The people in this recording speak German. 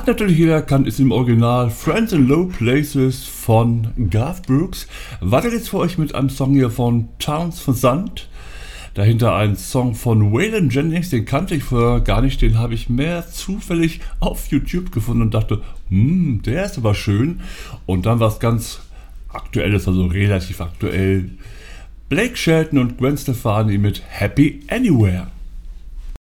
Hat natürlich jeder erkannt, ist im Original Friends in Low Places von Garth Brooks. Weiter geht's für euch mit einem Song hier von Townes Van Zandt. Dahinter ein Song von Waylon Jennings, den kannte ich vorher gar nicht, den habe ich mehr zufällig auf YouTube gefunden und dachte, der ist aber schön. Und dann was ganz Aktuelles, also relativ aktuell. Blake Shelton und Gwen Stefani mit Happy Anywhere.